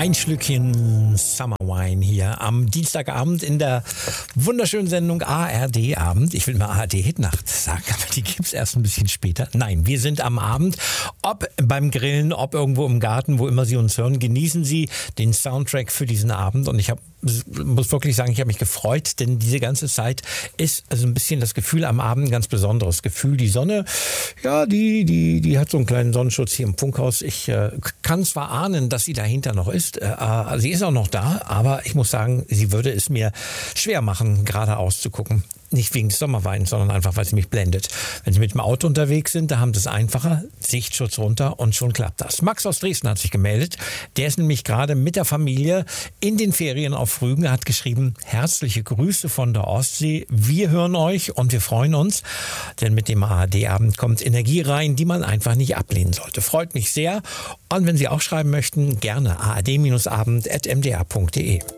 Ein Schlückchen Summer Wine hier am Dienstagabend in der wunderschönen Sendung ARD Abend. Ich will mal ARD Hitnacht sagen, aber die gibt's erst ein bisschen später. Nein, wir sind am Abend, ob beim Grillen, ob irgendwo im Garten, wo immer Sie uns hören, genießen Sie den Soundtrack für diesen Abend. Und ich muss wirklich sagen, ich habe mich gefreut, denn diese ganze Zeit ist also ein bisschen das Gefühl am Abend ein ganz besonderes Gefühl. Die Sonne, ja, die hat so einen kleinen Sonnenschutz hier im Funkhaus. Ich kann zwar ahnen, dass sie dahinter noch ist. Sie ist auch noch da, aber ich muss sagen, sie würde es mir schwer machen, geradeaus zu gucken. Nicht wegen des Sommerweins, sondern einfach, weil sie mich blendet. Wenn Sie mit dem Auto unterwegs sind, da haben Sie es einfacher. Sichtschutz runter und schon klappt das. Max aus Dresden hat sich gemeldet. Der ist nämlich gerade mit der Familie in den Ferien auf Rügen. Er hat geschrieben, herzliche Grüße von der Ostsee. Wir hören euch und wir freuen uns, denn mit dem ARD-Abend kommt Energie rein, die man einfach nicht ablehnen sollte. Freut mich sehr. Und wenn Sie auch schreiben möchten, gerne ard-abend@mdr.de.